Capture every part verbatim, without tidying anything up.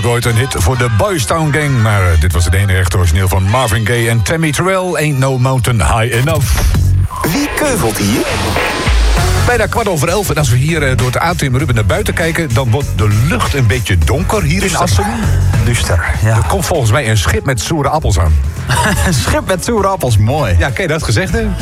natuurlijk ooit een hit voor de Boys Town Gang. Maar uh, dit was het enige echte origineel van Marvin Gaye en Tammy Terrell. Ain't No Mountain High Enough. Wie keuvelt hier? Bijna kwart over elf. En als we hier uh, door het aantimmer naar buiten kijken, dan wordt de lucht een beetje donker hier Duster. in Assen. Duster, ja. Er komt volgens mij een schip met zoere appels aan. Een schip met zoere appels, mooi. Ja, ken je dat gezegd, hè?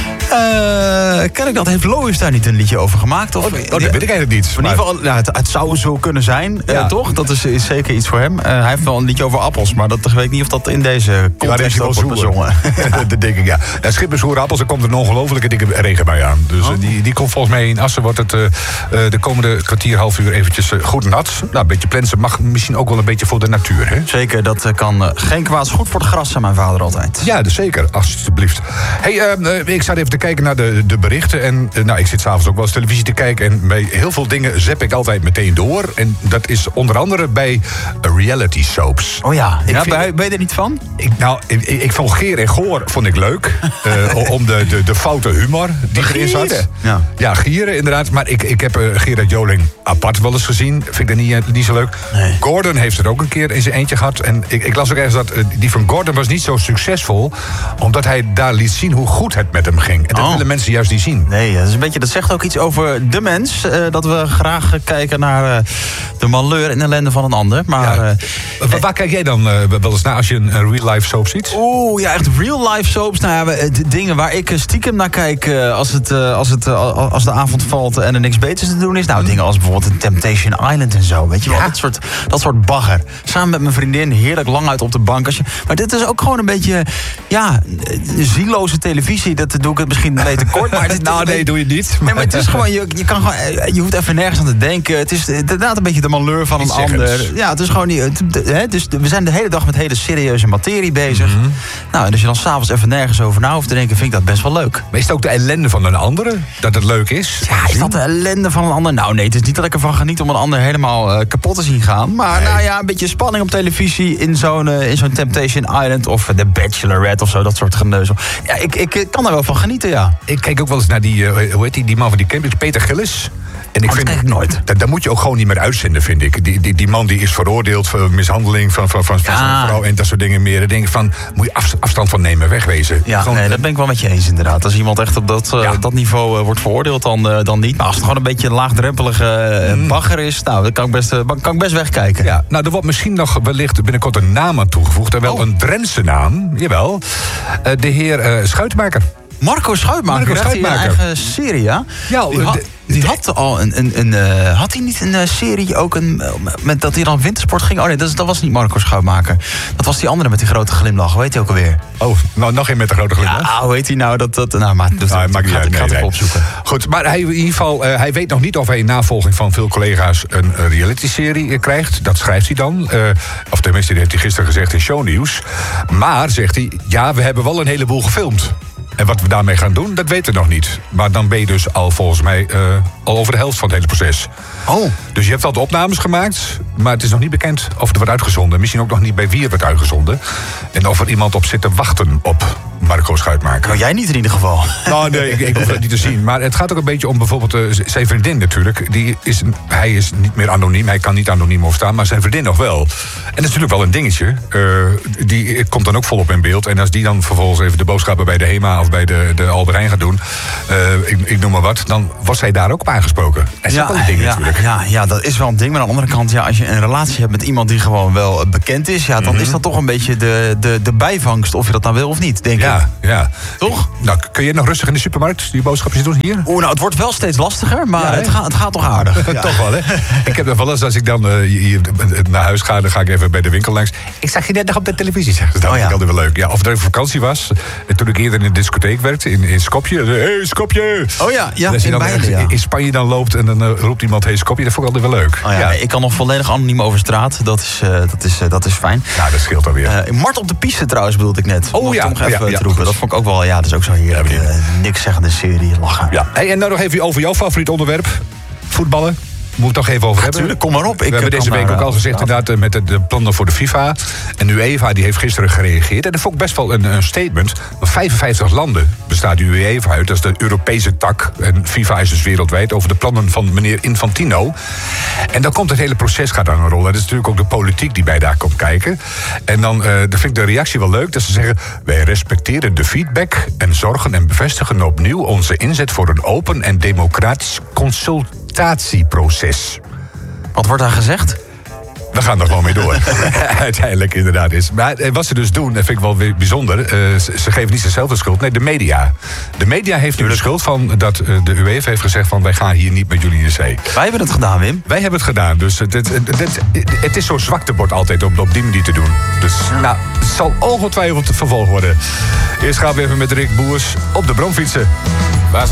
Uh, ken ik dat? Heeft Lois daar niet een liedje over gemaakt? Of, oh, oh, dat weet ik eigenlijk niet. In ieder geval, nou, het, het zou zo kunnen zijn, ja. uh, toch? Dat is, is zeker iets voor hem. Uh, hij heeft wel een liedje over appels, maar dat weet ik niet of dat in deze context ja, ook wordt bezongen. Dat denk ik, ja. Het schip met zoere appels, er komt een ongelofelijke dikke regenbui aan. Dus oh. uh, die, die komt volgens mij in Assen, wordt het uh, uh, de komende kwartier, half uur eventjes uh, goed nat. Nou, een beetje plensen mag misschien ook wel een beetje voor de natuur, hè? Zeker, dat uh, kan uh, geen kwaad. Goed voor het gras, zei mijn vader altijd. Ja, dus zeker, alsjeblieft. Hey, uh, uh, ik zat even te kijken naar de, de berichten. En uh, nou, ik zit s'avonds ook wel eens televisie te kijken. En bij heel veel dingen zap ik altijd meteen door. En dat is onder andere bij reality soaps. Oh ja, Ik ja vind, ben, ben je er niet van? Ik, nou, ik, ik vond Geer en Goor vond ik leuk. uh, om de, de, de foute humor die erin zat. Ja, ja Gieren inderdaad. Maar ik, ik heb uh, Gerard Joling apart wel eens gezien. Vind ik dat niet, niet zo leuk. Nee. Gordon heeft het ook een keer in zijn eentje gehad. En ik, ik las ook ergens dat uh, die van Gordon was niet zo succesvol. Omdat hij daar liet zien hoe goed het met hem ging. En dat oh. willen mensen juist niet zien. Nee, dat, is een beetje, dat zegt ook iets over de mens. Uh, dat we graag kijken naar uh, de malheur en ellende van een ander. Maar, ja. uh, waar, waar kijk jij dan uh, wel eens naar als je een, een real-life soap ziet? Oeh, ja, echt real-life soaps. Nou ja, we, de dingen waar ik stiekem naar kijk uh, als, het, uh, als, het, uh, als de avond valt en er niks beters te doen is. Nou, dingen als bijvoorbeeld Temptation Island en zo. Weet je wel, ja. dat, soort, dat soort bagger. Samen met mijn vriendin, heerlijk lang uit op de bank. Als je, maar dit is ook gewoon een beetje, ja, zieloze televisie. Dat doe ik het misschien een beetje kort. Maar het, nou, nee, doe je niet. Nee, maar het is gewoon, je, je, kan gewoon, je hoeft even nergens aan te denken. Het is inderdaad een beetje de malheur van een ander. Ja, het is gewoon niet. Het, hè, dus we zijn de hele dag met hele serieuze materie bezig. Mm-hmm. Nou, en als je dan s'avonds even nergens over na hoeft te denken, vind ik dat best wel leuk. Maar is het ook de ellende van een andere dat het leuk is? Ja, is dat de ellende van een ander? Nou, nee, het is niet dat ik ervan geniet om een ander helemaal uh, kapot te zien gaan. Maar nee. nou ja, een beetje spanning op televisie in zo'n, uh, in zo'n Temptation Island of The Bachelorette of zo, dat soort geneuzel. Ja, ik, ik, ik kan er wel van genieten, ja. Ik kijk ook wel eens naar die, uh, hoe heet die, die man van die camping, Peter Gillis. En ik oh, vind, dat kijk ik nooit. Dat, dat moet je ook gewoon niet meer uitzenden, vind ik. Die, die, die man die is veroordeeld voor mishandeling van, van, van, van ja. zijn vrouw en dat soort dingen meer. Dan denk ik van, moet je af, afstand van nemen, wegwezen. Ja, gewoon, nee, dat ben ik wel met je eens inderdaad. Als iemand echt op dat, uh, ja. dat niveau uh, wordt veroordeeld, dan, uh, dan niet. Maar als het gewoon een beetje een laagdrempelige uh, mm. bagger is, nou, dan kan ik best, uh, kan ik best wegkijken. Ja, nou, er wordt misschien nog wellicht binnenkort een naam aan toegevoegd. En wel oh. een Drentse naam, jawel. Uh, de heer uh, Schuitmaker. Marco Schuitmaker, Marco Schuitmaker. Hij een eigen serie, ja? Ja, die, ha- die had al een... een, een uh, had hij niet een uh, serie ook een, uh, met dat hij dan wintersport ging? Oh nee, dat, dat was niet Marco Schuitmaker. Dat was die andere met die grote glimlach. Hoe heet hij ook alweer? Oh, nou, nog een met de grote glimlach? Ja, hoe heet hij nou? Dat, dat, nou, maar, dat, nou, dat, ik ga, nee, ik ga het nee. even opzoeken. Goed, maar hij, in ieder geval, uh, hij weet nog niet of hij in navolging van veel collega's een uh, reality-serie uh, krijgt. Dat schrijft hij dan. Uh, of tenminste, dat heeft hij gisteren gezegd in Shownieuws. Maar, zegt hij, ja, we hebben wel een heleboel gefilmd. En wat we daarmee gaan doen, dat weten we nog niet. Maar dan ben je dus al volgens mij uh, al over de helft van het hele proces. Oh. Dus je hebt al de opnames gemaakt, maar het is nog niet bekend of er wordt uitgezonden. Misschien ook nog niet bij wie het wordt uitgezonden. En of er iemand op zit te wachten op Marco Schuitmaker. Nou, jij niet in ieder geval. Nou, nee, ik, ik hoef het niet te zien. Maar het gaat ook een beetje om bijvoorbeeld uh, zijn vriendin natuurlijk. Die is, hij is niet meer anoniem, hij kan niet anoniem opstaan, maar zijn vriendin nog wel. En dat is natuurlijk wel een dingetje. Uh, die komt dan ook volop in beeld. En als die dan vervolgens even de boodschappen bij de HEMA of bij de, de Albert Heijn gaat doen, uh, ik, ik noem maar wat, dan was zij daar ook op aangesproken. En dat is ja, ook wel een ding ja, natuurlijk. Ja, ja, dat is wel een ding. Maar aan de andere kant, ja, als je een relatie hebt met iemand die gewoon wel bekend is, ja, dan mm-hmm. is dat toch een beetje de, de, de bijvangst of je dat nou wil of niet, denk ja, ik. Ja, toch? Nou, kun je nog rustig in de supermarkt die boodschapjes doen hier? Oeh, nou, het wordt wel steeds lastiger, maar ja, het, gaat, het gaat toch aardig. Ja. Toch wel, hè? Ik heb er wel eens, als ik dan uh, hier naar huis ga, dan ga ik even bij de winkel langs. Ik zag je net nog op de televisie, zeggen ze. Dat oh, vind ja. ik altijd wel leuk. Ja, of er even vakantie was. En toen ik eerder in een discotheek werkte, in, in Skopje. Hé, hey, Skopje! Oh ja, ja, als je in dan Beide, ja. in Spanje dan loopt en dan uh, roept iemand, hé, hey, Skopje. Dat vond ik altijd wel leuk. Oh, ja, ja. Nee, ik kan nog volledig anoniem over straat. Dat is, uh, dat is, uh, dat is fijn. Nou, dat scheelt dan weer. Uh, Mart op de piste trouwens bedoelde ik net. Oh ja. Om nog even ja, ja, te roepen. goed. Dat vond ik ook wel, ja, dat is ook zo heerlijk. Uh, niks zeggende serie, lachen. Ja. Hey, en nou nog even over jouw favoriet onderwerp. Voetballen. moet ik toch even over hebben. Tuurlijk, kom maar op. Ik We hebben deze week ook al gezegd, inderdaad, met de, de plannen voor de FIFA. En UEFA die heeft gisteren gereageerd. En dat vond ik best wel een, een statement. Want vijfenvijftig landen bestaat de UEFA uit. Dat is de Europese tak. En FIFA is dus wereldwijd over de plannen van meneer Infantino. En dan komt het hele proces gaat aan een rol. Dat is natuurlijk ook de politiek die bij daar komt kijken. En dan uh, dat vind ik de reactie wel leuk. Dat ze zeggen, wij respecteren de feedback en zorgen en bevestigen opnieuw onze inzet voor een open en democratisch consultatieproces. Wat wordt daar gezegd? We gaan er gewoon mee door. Uiteindelijk inderdaad is. Maar wat ze dus doen, dat vind ik wel weer bijzonder. Uh, ze, ze geven niet zichzelf de schuld. Nee, de media. De media heeft nu de schuld van dat uh, de UEFA heeft gezegd van wij gaan hier niet met jullie in zee. Wij hebben het gedaan, Wim. Wij hebben het gedaan. Dus het, het, het, het, het is zo'n zwaktebord altijd om op die manier te doen. Dus nou, het zal ongetwijfeld het vervolg worden. Eerst gaan we even met Rick Boers op de bromfietsen.